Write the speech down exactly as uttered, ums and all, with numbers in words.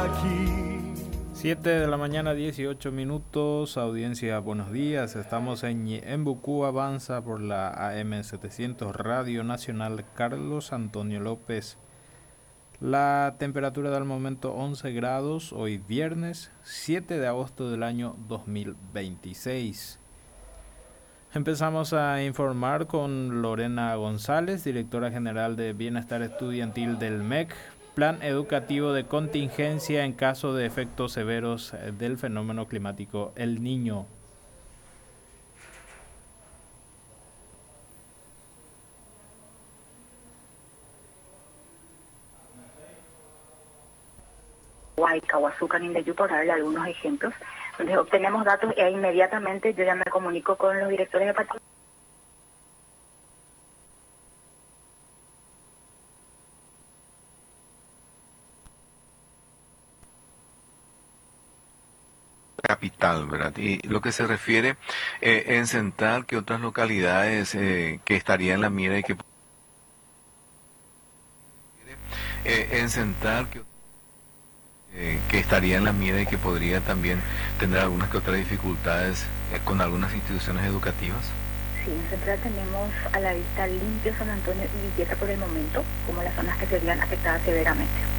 aquí. siete de la mañana, dieciocho minutos, audiencia, buenos días. Estamos en Embucú Avanza por la A M setecientos Radio Nacional Carlos Antonio López. La temperatura del momento once grados, hoy viernes siete de agosto del año dos mil veintiséis. Empezamos a informar con Lorena González, directora general de Bienestar Estudiantil del M E C, Plan Educativo de Contingencia en caso de efectos severos del fenómeno climático El Niño. Huaycahuazú, Canindeyú, por darle algunos ejemplos. Entonces obtenemos datos e inmediatamente yo ya me comunico con los directores de partido. Capital, ¿verdad? Y lo que se refiere eh, en Central, que otras localidades eh, que estarían en la mira y que eh, en Central que, eh, que estaría en la mira y que podría también tener algunas que otras dificultades eh, con algunas instituciones educativas. Sí, en Central tenemos a la vista Limpio, San Antonio y Villeta por el momento como las zonas que serían afectadas severamente.